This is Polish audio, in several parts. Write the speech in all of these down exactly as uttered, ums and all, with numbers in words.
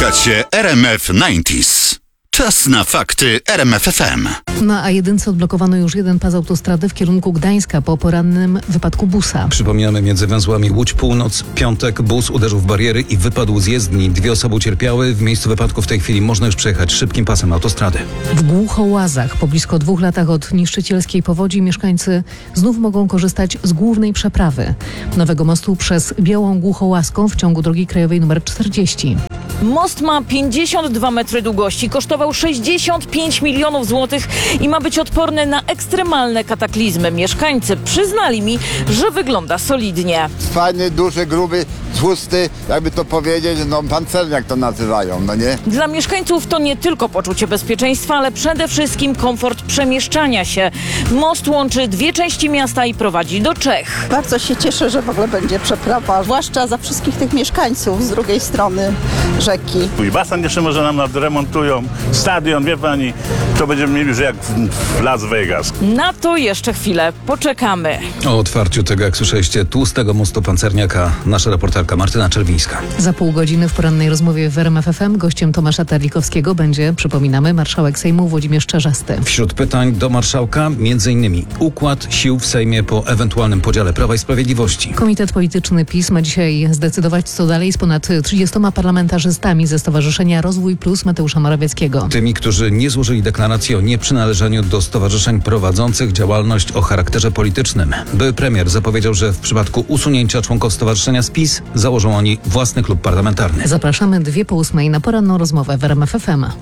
Słuchacie R M F dziewięćdziesiąt. Czas na fakty R M F F M. Na A jeden odblokowano już jeden pas autostrady w kierunku Gdańska po porannym wypadku busa. Przypominamy, między węzłami Łódź Północ, piątek, bus uderzył w bariery i wypadł z jezdni. Dwie osoby ucierpiały. W miejscu wypadku w tej chwili można już przejechać szybkim pasem autostrady. W Głuchołazach po blisko dwóch latach od niszczycielskiej powodzi mieszkańcy znów mogą korzystać z głównej przeprawy nowego mostu przez Białą Głuchołazką w ciągu drogi krajowej nr czterdzieści. Most ma pięćdziesiąt dwa metry długości, kosztował sześćdziesiąt pięć milionów złotych i ma być odporny na ekstremalne kataklizmy. Mieszkańcy przyznali mi, że wygląda solidnie. Fajny, duży, gruby, tłusty, jakby to powiedzieć, no pancerniak to nazywają, no nie? Dla mieszkańców to nie tylko poczucie bezpieczeństwa, ale przede wszystkim komfort przemieszczania się. Most łączy dwie części miasta i prowadzi do Czech. Bardzo się cieszę, że w ogóle będzie przeprawa, zwłaszcza za wszystkich tych mieszkańców z drugiej strony rzeki. I basen jeszcze może nam nadremontują, stadion, wie pani, to będziemy mieli już jak w Las Vegas. Na to jeszcze chwilę poczekamy. O otwarciu tego, jak słyszeliście, tłustego mostu pancerniaka nasza reporterka Martyna Czerwińska. Za pół godziny w porannej rozmowie w R M F F M gościem Tomasza Terlikowskiego będzie, przypominamy, marszałek Sejmu Włodzimierz Czarzasty. Wśród pytań do marszałka między innymi układ sił w Sejmie po ewentualnym podziale Prawa i Sprawiedliwości. Komitet Polityczny PiS ma dzisiaj zdecydować, co dalej z ponad trzydziestoma parlamentarzystami ze Stowarzyszenia Rozwój Plus Mateusza Morawieckiego. Tymi, którzy nie złożyli deklaracji o nieprzynależeniu do stowarzyszeń prowadzących działalność o charakterze politycznym. Były premier zapowiedział, że w przypadku usunięcia członków stowarzyszenia z PiS założą oni własny klub parlamentarny. Zapraszamy dwie po ósmej na poranną rozmowę w R M F F M.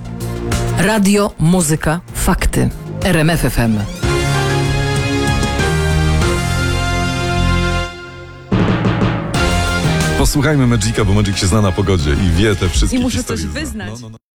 Radio, muzyka, fakty. R M F F M. Posłuchajmy Magica, bo Magic się zna na pogodzie i wie te wszystkie I muszę historie. coś wyznać. No, no, no.